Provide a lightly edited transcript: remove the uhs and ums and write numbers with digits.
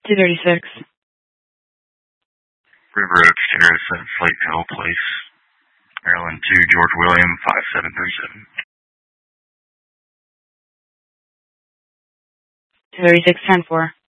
236. River Oaks, 207, Slate Hill Place, Maryland 2, George William, 5737. 236, 10-4.